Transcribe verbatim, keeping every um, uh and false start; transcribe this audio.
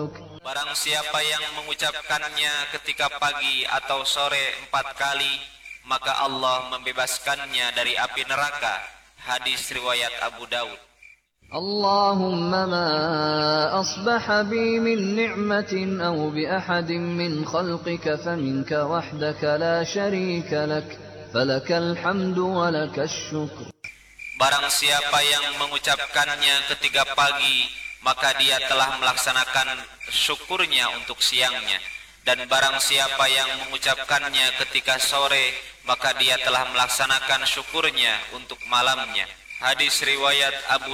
Barang siapa yang mengucapkannya ketika pagi atau sore empat kali, maka Allah membebaskannya dari api neraka. Hadis riwayat Abu Daud. Allahumma ma asbaha bi min ni'matin aw bi ahadin min khalqika faminka wahdaka la sharika lak, falakal hamdu wa lakas syukr. Barang siapa yang mengucapkannya ketika pagi, maka dia telah melaksanakan syukurnya untuk siangnya. Dan barang siapa yang mengucapkannya ketika sore, maka dia telah melaksanakan syukurnya untuk malamnya. Hadis riwayat Abu